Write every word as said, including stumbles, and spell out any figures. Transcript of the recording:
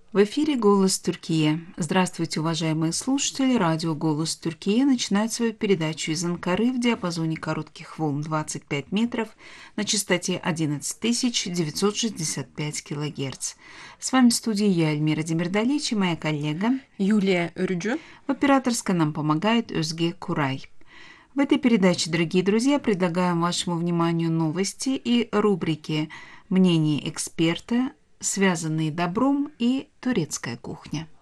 В эфире «Голос Туркии». Здравствуйте, уважаемые слушатели. Радио «Голос Туркии» начинает свою передачу из Анкары в диапазоне коротких волн двадцать пять метров на частоте одиннадцать тысяч девятьсот шестьдесят пять килогерц. С вами в студии я, Эльмира Демирдалич, и моя коллега Юлия Рюджу. В операторской нам помогает Özge Курай. В этой передаче, дорогие друзья, предлагаем вашему вниманию новости и рубрики «Мнение эксперта», «Связанные добром» и «Турецкая кухня».